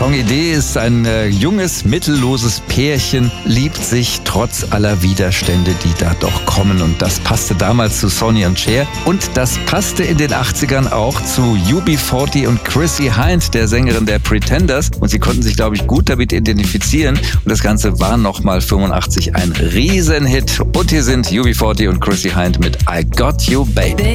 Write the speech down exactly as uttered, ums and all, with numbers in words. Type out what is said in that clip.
Songidee ist ein äh, junges, mittelloses Pärchen, liebt sich trotz aller Widerstände, die da doch kommen. Und das passte damals zu Sonny und Cher. Und das passte in den achtzigern auch zu U B vierzig und Chrissie Hynde, der Sängerin der Pretenders. Und sie konnten sich, glaube ich, gut damit identifizieren. Und das Ganze war nochmal fünfundachtzig ein Riesenhit. Und hier sind U B vierzig und Chrissie Hynde mit I Got You, Baby.